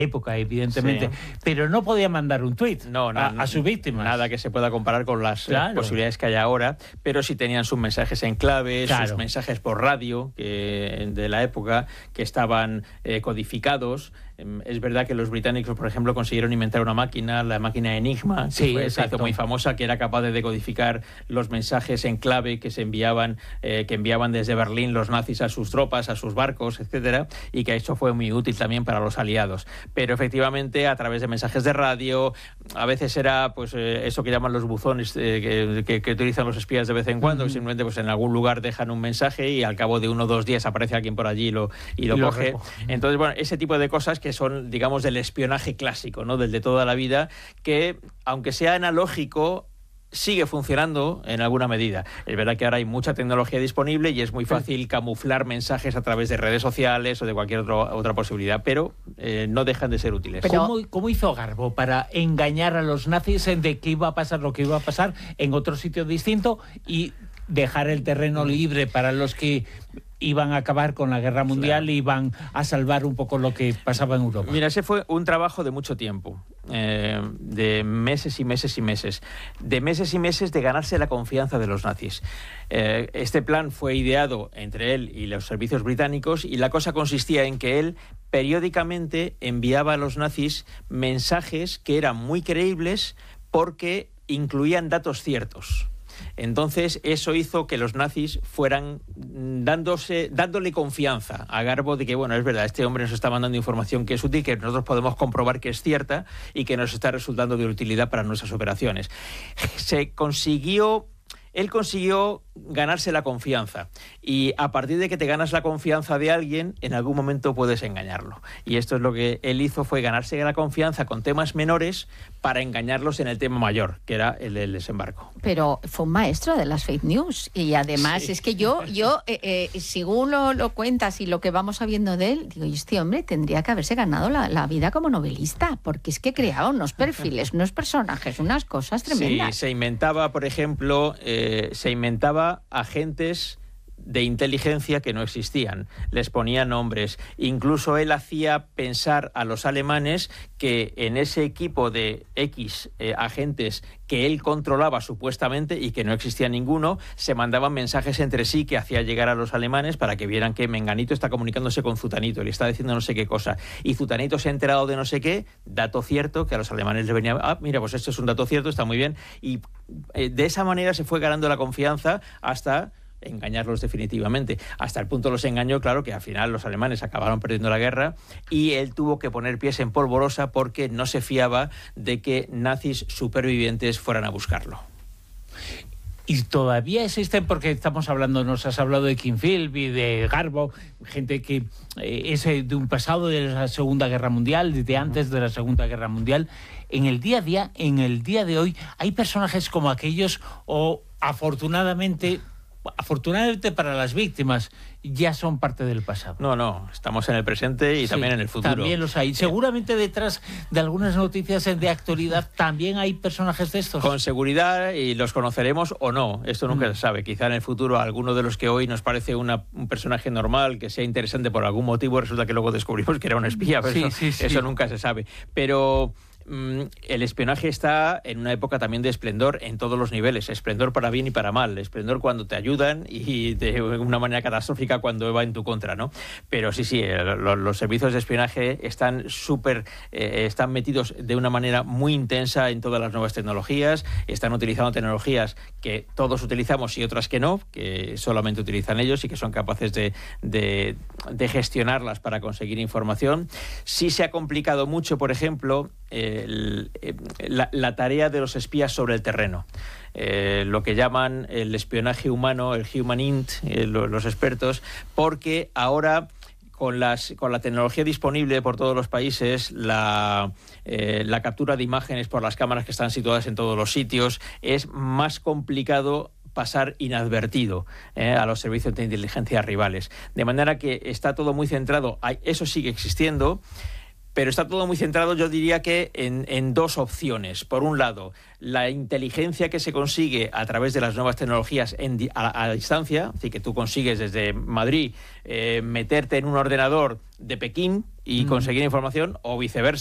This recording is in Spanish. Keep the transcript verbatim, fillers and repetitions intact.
época, evidentemente, sí. pero no podía mandar un tuit no, no, a, a sus víctimas. Nada que se pueda comparar con las claro. posibilidades que hay ahora, pero sí tenían sus mensajes en clave, claro. sus mensajes por radio que, de la época, que estaban eh, codificados. Es verdad que los británicos, por ejemplo, consiguieron inventar una máquina, la máquina Enigma, que sí, fue, se hizo muy famosa, que era capaz de decodificar los mensajes en clave que se enviaban, eh, que enviaban desde Berlín los nazis a sus tropas, a sus barcos, etcétera, y que eso fue muy útil también para los aliados. Pero efectivamente, a través de mensajes de radio, a veces era pues eh, eso que llaman los buzones eh, que, que, que utilizan los espías de vez en cuando, uh-huh. que simplemente pues en algún lugar dejan un mensaje y al cabo de uno o dos días aparece alguien por allí y lo, y lo y coge. Lo Entonces, bueno, ese tipo de cosas que son, digamos, del espionaje clásico, ¿no? Del de toda la vida, que, aunque sea analógico, sigue funcionando en alguna medida. Es verdad que ahora hay mucha tecnología disponible y es muy fácil camuflar mensajes a través de redes sociales o de cualquier otro, otra posibilidad, pero eh, no dejan de ser útiles. Pero, ¿Cómo, ¿Cómo hizo Garbo para engañar a los nazis de que iba a pasar lo que iba a pasar en otro sitio distinto y dejar el terreno libre para los que iban a acabar con la guerra mundial y claro. iban a salvar un poco lo que pasaba en Europa? Mira, ese fue un trabajo de mucho tiempo, eh, de meses y meses y meses, de meses y meses de ganarse la confianza de los nazis. Eh, este plan fue ideado entre él y los servicios británicos y la cosa consistía en que él periódicamente enviaba a los nazis mensajes que eran muy creíbles porque incluían datos ciertos. Entonces, eso hizo que los nazis fueran dándose, dándole confianza a Garbo de que, bueno, es verdad, este hombre nos está mandando información que es útil, que nosotros podemos comprobar que es cierta y que nos está resultando de utilidad para nuestras operaciones. Se consiguió... Él consiguió ganarse la confianza y a partir de que te ganas la confianza de alguien, en algún momento puedes engañarlo. Y esto es lo que él hizo, fue ganarse la confianza con temas menores para engañarlos en el tema mayor, que era el del desembarco. Pero fue un maestro de las fake news y además sí. es que yo, yo eh, eh, según lo, lo cuentas y lo que vamos sabiendo de él, digo, este hombre tendría que haberse ganado la, la vida como novelista, porque es que creaba unos perfiles, unos personajes, unas cosas tremendas. Sí, se inventaba, por ejemplo... Eh, Eh, se inventaba agentes de inteligencia que no existían, les ponía nombres, incluso él hacía pensar a los alemanes que en ese equipo de X eh, agentes que él controlaba supuestamente y que no existía ninguno, se mandaban mensajes entre sí que hacía llegar a los alemanes para que vieran que Menganito está comunicándose con Zutanito, le está diciendo no sé qué cosa, y Zutanito se ha enterado de no sé qué, dato cierto, que a los alemanes les venía, ah, mira, pues esto es un dato cierto, está muy bien, y eh, de esa manera se fue ganando la confianza hasta engañarlos definitivamente. Hasta el punto los engañó, claro, que al final los alemanes acabaron perdiendo la guerra y él tuvo que poner pies en polvorosa porque no se fiaba de que nazis supervivientes fueran a buscarlo. Y todavía existen, porque estamos hablando, nos has hablado de King Philby, de Garbo, gente que eh, es de un pasado de la Segunda Guerra Mundial, desde antes de la Segunda Guerra Mundial. En el día a día, en el día de hoy, hay personajes como aquellos, o afortunadamente... Afortunadamente para las víctimas ya son parte del pasado. No, no, estamos en el presente y sí, también en el futuro. También los hay. Seguramente detrás de algunas noticias de actualidad también hay personajes de estos. Con seguridad, y los conoceremos o no, esto nunca mm. se sabe. Quizá en el futuro alguno de los que hoy nos parece una, un personaje normal, que sea interesante por algún motivo, resulta que luego descubrimos que era un espía. Sí, eso, sí, sí. eso nunca se sabe. Pero... el espionaje está en una época también de esplendor en todos los niveles, esplendor para bien y para mal, esplendor cuando te ayudan y de una manera catastrófica cuando va en tu contra, ¿no? Pero sí, sí, los, los servicios de espionaje están súper, eh, están metidos de una manera muy intensa en todas las nuevas tecnologías, están utilizando tecnologías que todos utilizamos y otras que no, que solamente utilizan ellos y que son capaces de, de, de gestionarlas para conseguir información. Sí se ha complicado mucho, por ejemplo, El, la, la tarea de los espías sobre el terreno, eh, lo que llaman el espionaje humano, el human int, eh, lo, los expertos, porque ahora con, las, con la tecnología disponible por todos los países, la, eh, la captura de imágenes por las cámaras que están situadas en todos los sitios, es más complicado pasar inadvertido eh, a los servicios de inteligencia rivales. De manera que está todo muy centrado, hay, eso sigue existiendo, pero está todo muy centrado, yo diría que en, en dos opciones. Por un lado, la inteligencia que se consigue a través de las nuevas tecnologías en, a, a distancia, así que tú consigues desde Madrid eh, meterte en un ordenador de Pekín y conseguir información o viceversa.